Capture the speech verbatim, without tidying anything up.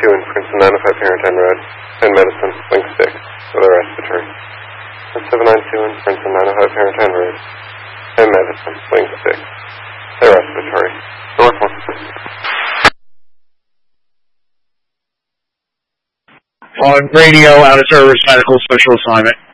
two in Princeton nine oh five Parentine Road, and medicine, link six, with a respiratory. And seven nine two in Princeton nine oh five Parentine Road, and medicine, link six, and respiratory. North one. On radio, out of service, medical special assignment.